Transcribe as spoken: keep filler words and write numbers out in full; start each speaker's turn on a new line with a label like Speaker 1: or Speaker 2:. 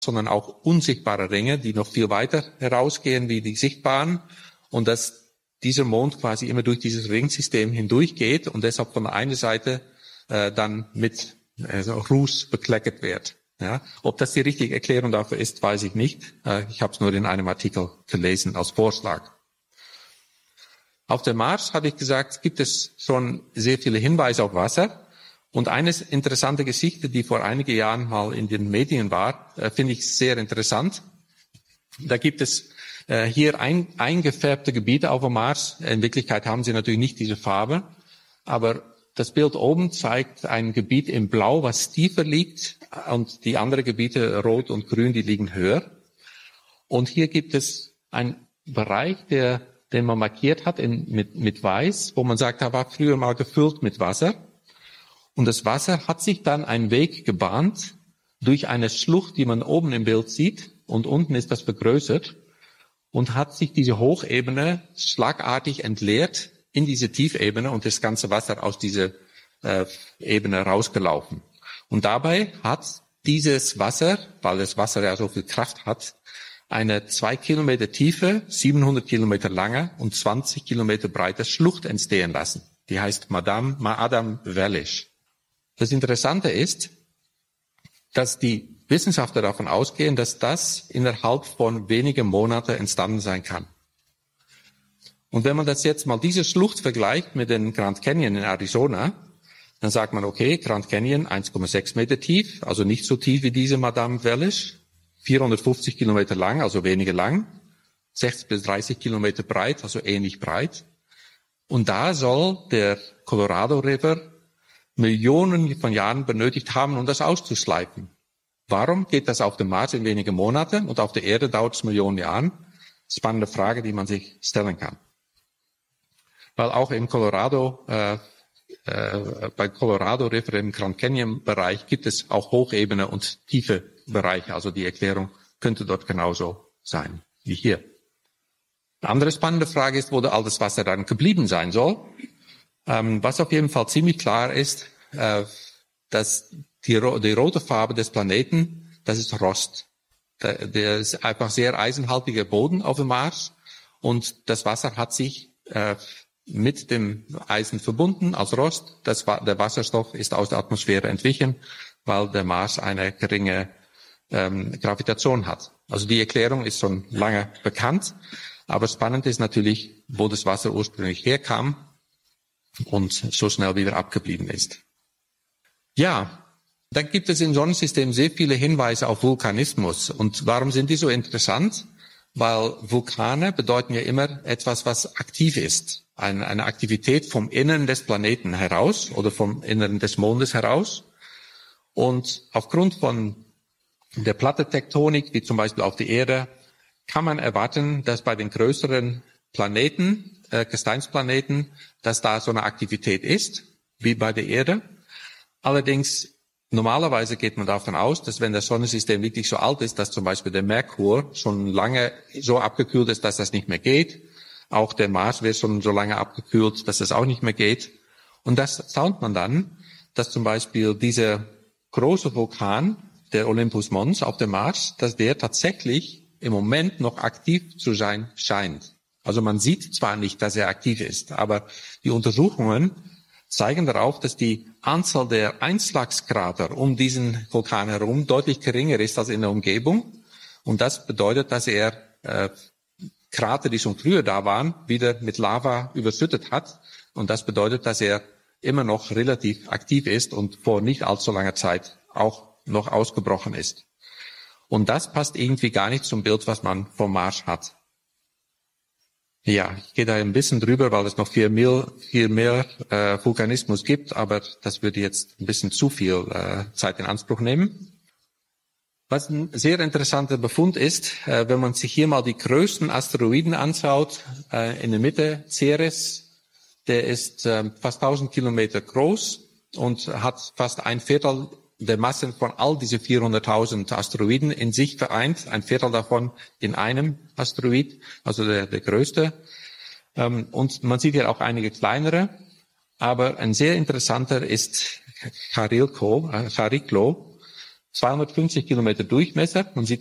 Speaker 1: sondern auch unsichtbare Ringe, die noch viel weiter herausgehen wie die sichtbaren, und dass dieser Mond quasi immer durch dieses Ringsystem hindurchgeht und deshalb von der einen Seite äh, dann mit also Ruß bekleckert wird. Ja, ob das die richtige Erklärung dafür ist, weiß ich nicht. Äh, ich habe es nur in einem Artikel gelesen als Vorschlag. Auf dem Mars, habe ich gesagt, gibt es schon sehr viele Hinweise auf Wasser. Und eine interessante Geschichte, die vor einigen Jahren mal in den Medien war, äh, finde ich sehr interessant. Da gibt es äh, hier ein, eingefärbte Gebiete auf dem Mars. In Wirklichkeit haben sie natürlich nicht diese Farbe, aber das Bild oben zeigt ein Gebiet in Blau, was tiefer liegt, und die anderen Gebiete, Rot und Grün, die liegen höher. Und hier gibt es einen Bereich, der, den man markiert hat in, mit, mit Weiß, wo man sagt, da war früher mal gefüllt mit Wasser. Und das Wasser hat sich dann einen Weg gebahnt durch eine Schlucht, die man oben im Bild sieht, und unten ist das vergrößert, und hat sich diese Hochebene schlagartig entleert in diese Tiefebene und das ganze Wasser aus dieser äh, Ebene rausgelaufen. Und dabei hat dieses Wasser, weil das Wasser ja so viel Kraft hat, eine zwei Kilometer tiefe, siebenhundert Kilometer lange und zwanzig Kilometer breite Schlucht entstehen lassen. Die heißt Madame Ma'adam Vellish. Das Interessante ist, dass die Wissenschaftler davon ausgehen, dass das innerhalb von wenigen Monaten entstanden sein kann. Und wenn man das jetzt mal diese Schlucht vergleicht mit dem Grand Canyon in Arizona, dann sagt man, okay, Grand Canyon eins Komma sechs Meter tief, also nicht so tief wie diese Madame Vellish, vierhundertfünfzig Kilometer lang, also weniger lang, sechzig bis dreißig Kilometer breit, also ähnlich breit. Und da soll der Colorado River Millionen von Jahren benötigt haben, um das auszuschleifen. Warum geht das auf dem Mars in wenigen Monaten und auf der Erde dauert es Millionen Jahren? Spannende Frage, die man sich stellen kann. Weil auch im Colorado, äh, äh, bei Colorado River im Grand Canyon Bereich gibt es auch Hochebene und tiefe Bereiche. Also die Erklärung könnte dort genauso sein wie hier. Eine andere spannende Frage ist, wo all das Wasser dann geblieben sein soll. Ähm, was auf jeden Fall ziemlich klar ist, äh, dass die, die rote Farbe des Planeten, das ist Rost. Der, der ist einfach sehr eisenhaltiger Boden auf dem Mars, und das Wasser hat sich äh, mit dem Eisen verbunden als Rost. Das, der Wasserstoff ist aus der Atmosphäre entwichen, weil der Mars eine geringe ähm, Gravitation hat. Also die Erklärung ist schon lange bekannt, aber spannend ist natürlich, wo das Wasser ursprünglich herkam und so schnell wieder abgeblieben ist. Ja, dann gibt es im Sonnensystem sehr viele Hinweise auf Vulkanismus. Und warum sind die so interessant? Weil Vulkane bedeuten ja immer etwas, was aktiv ist. Eine, eine Aktivität vom Innern des Planeten heraus oder vom Innern des Mondes heraus. Und aufgrund von der Plattentektonik, wie zum Beispiel auf der Erde, kann man erwarten, dass bei den größeren Planeten, äh, Gesteinsplaneten, dass da so eine Aktivität ist, wie bei der Erde. Allerdings, normalerweise geht man davon aus, dass wenn das Sonnensystem wirklich so alt ist, dass zum Beispiel der Merkur schon lange so abgekühlt ist, dass das nicht mehr geht. Auch der Mars wird schon so lange abgekühlt, dass das auch nicht mehr geht. Und das staunt man dann, dass zum Beispiel dieser große Vulkan, der Olympus Mons auf dem Mars, dass der tatsächlich im Moment noch aktiv zu sein scheint. Also man sieht zwar nicht, dass er aktiv ist, aber die Untersuchungen zeigen darauf, dass die Anzahl der Einschlagskrater um diesen Vulkan herum deutlich geringer ist als in der Umgebung. Und das bedeutet, dass er äh, Krater, die schon früher da waren, wieder mit Lava überschüttet hat. Und das bedeutet, dass er immer noch relativ aktiv ist und vor nicht allzu langer Zeit auch noch ausgebrochen ist. Und das passt irgendwie gar nicht zum Bild, was man vom Mars hat. Ja, ich gehe da ein bisschen drüber, weil es noch viel mehr, viel mehr äh, Vulkanismus gibt, aber das würde jetzt ein bisschen zu viel äh, Zeit in Anspruch nehmen. Was ein sehr interessanter Befund ist, äh, wenn man sich hier mal die größten Asteroiden anschaut, äh, in der Mitte Ceres, der ist äh, fast tausend Kilometer groß und hat fast ein Viertel der Masse von all diese vierhunderttausend Asteroiden in sich vereint, ein Viertel davon in einem Asteroid, also der, der größte. Und man sieht ja auch einige kleinere, aber ein sehr interessanter ist Chariklo, Chariklo. zweihundertfünfzig Kilometer Durchmesser. Man sieht